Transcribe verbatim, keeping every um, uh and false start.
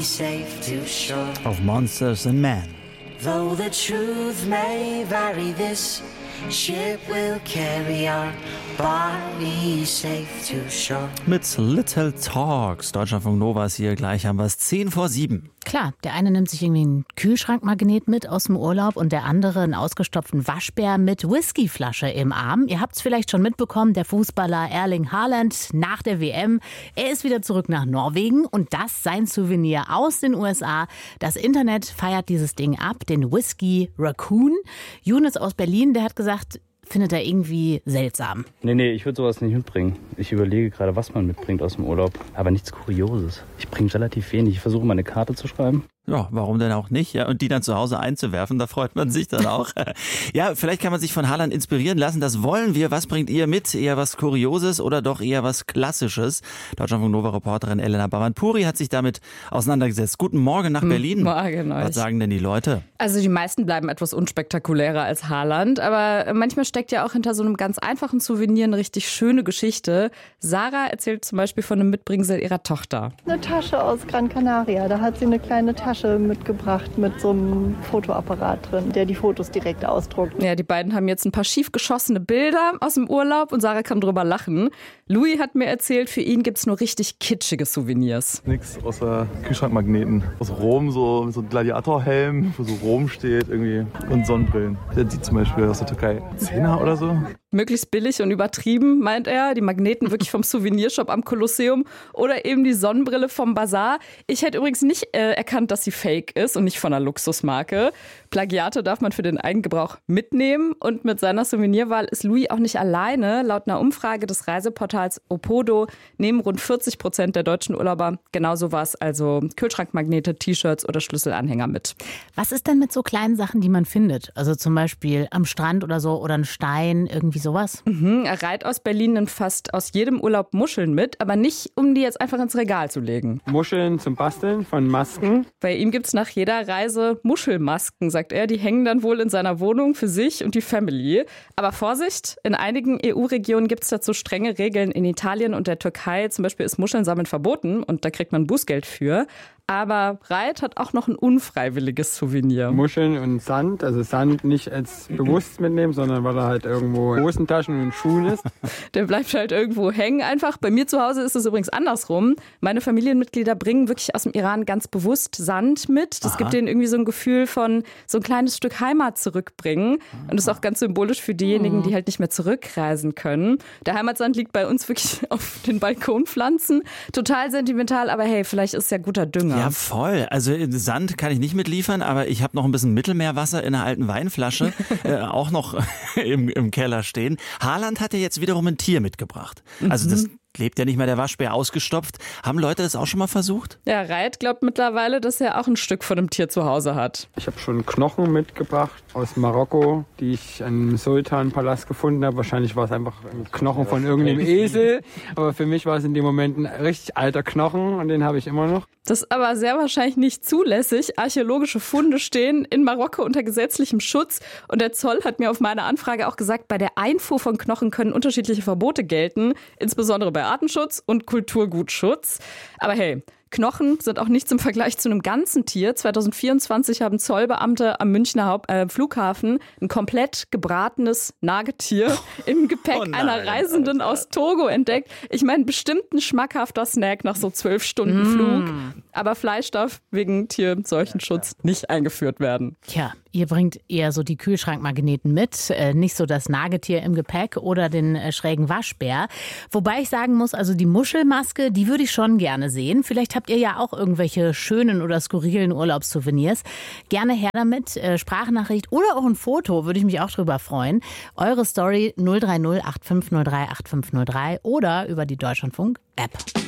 Safe to shore. Of Monsters and Men. Though the truth may vary, this ship will carry our bodies safe to shore. Mit Little Talks. Deutschlandfunk Nova ist hier, gleich haben wir es zehn vor sieben. Klar, der eine nimmt sich irgendwie einen Kühlschrankmagnet mit aus dem Urlaub und der andere einen ausgestopften Waschbär mit Whiskyflasche im Arm. Ihr habt es vielleicht schon mitbekommen, der Fußballer Erling Haaland nach der W M. Er ist wieder zurück nach Norwegen und das sein Souvenir aus den U S A. Das Internet feiert dieses Ding ab, den Whisky Raccoon. Younes aus Berlin, der hat gesagt, findet er irgendwie seltsam. Nee, nee, ich würde sowas nicht mitbringen. Ich überlege gerade, was man mitbringt aus dem Urlaub. Aber nichts Kurioses. Ich bringe relativ wenig. Ich versuche mal eine Karte zu schreiben. Ja, warum denn auch nicht? Ja, und die dann zu Hause einzuwerfen, da freut man sich dann auch. Ja, vielleicht kann man sich von Haaland inspirieren lassen. Das wollen wir. Was bringt ihr mit? Eher was Kurioses oder doch eher was Klassisches? Deutschlandfunk Nova-Reporterin Elena Baranpuri hat sich damit auseinandergesetzt. Guten Morgen nach Berlin. Morgen euch. Was sagen denn die Leute? Also die meisten bleiben etwas unspektakulärer als Haaland, aber manchmal steckt ja auch hinter so einem ganz einfachen Souvenir eine richtig schöne Geschichte. Sarah erzählt zum Beispiel von einem Mitbringsel ihrer Tochter. Eine Tasche aus Gran Canaria, da hat sie eine kleine Tasche mitgebracht mit so einem Fotoapparat drin, der die Fotos direkt ausdruckt. Ja, die beiden haben jetzt ein paar schief geschossene Bilder aus dem Urlaub und Sarah kann drüber lachen. Louis hat mir erzählt, für ihn gibt es nur richtig kitschige Souvenirs. Nix außer Kühlschrankmagneten. Aus Rom, so mit so einem Gladiatorhelm, wo so Rom steht irgendwie. Und Sonnenbrillen. Der die zum Beispiel aus der Türkei. Zehner oder so. Möglichst billig und übertrieben, meint er. Die Magneten wirklich vom Souvenirshop am Kolosseum oder eben die Sonnenbrille vom Bazar. Ich hätte übrigens nicht äh, erkannt, dass sie fake ist und nicht von einer Luxusmarke. Plagiate darf man für den Eigengebrauch mitnehmen. Und mit seiner Souvenirwahl ist Louis auch nicht alleine. Laut einer Umfrage des Reiseportals Opodo nehmen rund vierzig Prozent der deutschen Urlauber genau sowas, also Kühlschrankmagnete, T-Shirts oder Schlüsselanhänger mit. Was ist denn mit so kleinen Sachen, die man findet? Also zum Beispiel am Strand oder so oder ein Stein, irgendwie sowas? Mhm, er reiht aus Berlin nimmt fast aus jedem Urlaub Muscheln mit, aber nicht, um die jetzt einfach ins Regal zu legen. Muscheln zum Basteln von Masken. Bei ihm gibt es nach jeder Reise Muschelmasken, sagt er. Die hängen dann wohl in seiner Wohnung für sich und die Family. Aber Vorsicht, in einigen E U-Regionen gibt es dazu strenge Regeln. In Italien und der Türkei zum Beispiel ist Muscheln sammeln verboten und da kriegt man Bußgeld für. Aber Reit hat auch noch ein unfreiwilliges Souvenir. Muscheln und Sand, also Sand nicht als bewusst mitnehmen, sondern weil er halt irgendwo in Hosentaschen und Schuhen ist. Der bleibt halt irgendwo hängen einfach. Bei mir zu Hause ist es übrigens andersrum. Meine Familienmitglieder bringen wirklich aus dem Iran ganz bewusst Sand mit. Das Aha. gibt denen irgendwie so ein Gefühl von so ein kleines Stück Heimat zurückbringen. Und das ist auch ganz symbolisch für diejenigen, die halt nicht mehr zurückreisen können. Der Heimatsand liegt bei uns wirklich auf den Balkonpflanzen. Total sentimental, aber hey, vielleicht ist es ja guter Dünger. Ja, voll. Also Sand kann ich nicht mitliefern, aber ich habe noch ein bisschen Mittelmeerwasser in einer alten Weinflasche äh, auch noch im, im Keller stehen. Haaland hat ja jetzt wiederum ein Tier mitgebracht. Also das lebt ja nicht mehr der Waschbär ausgestopft. Haben Leute das auch schon mal versucht? Ja, Reit glaubt mittlerweile, dass er auch ein Stück von einem Tier zu Hause hat. Ich habe schon Knochen mitgebracht aus Marokko, die ich im Sultanpalast gefunden habe. Wahrscheinlich war es einfach ein Knochen von irgendeinem Esel. Aber für mich war es in dem Moment ein richtig alter Knochen und den habe ich immer noch. Das ist aber sehr wahrscheinlich nicht zulässig. Archäologische Funde stehen in Marokko unter gesetzlichem Schutz. Und der Zoll hat mir auf meine Anfrage auch gesagt, bei der Einfuhr von Knochen können unterschiedliche Verbote gelten. Insbesondere bei Artenschutz und Kulturgutschutz. Aber hey, Knochen sind auch nichts im Vergleich zu einem ganzen Tier. zwanzig vierundzwanzig haben Zollbeamte am Münchner Haupt- äh, Flughafen ein komplett gebratenes Nagetier im Gepäck oh einer Reisenden aus Togo entdeckt. Ich meine, bestimmt ein schmackhafter Snack nach so zwölf Stunden mm. Flug. Aber Fleisch darf wegen Tierseuchenschutz nicht eingeführt werden. Tja, ihr bringt eher so die Kühlschrankmagneten mit, äh, nicht so das Nagetier im Gepäck oder den äh, schrägen Waschbär. Wobei ich sagen muss, also die Muschelmaske, die würde ich schon gerne sehen. Vielleicht habt ihr ja auch irgendwelche schönen oder skurrilen Urlaubssouvenirs. Gerne her damit, äh, Sprachnachricht oder auch ein Foto, würde ich mich auch drüber freuen. Eure Story null drei null acht fünf null drei acht fünf null drei oder über die Deutschlandfunk-App.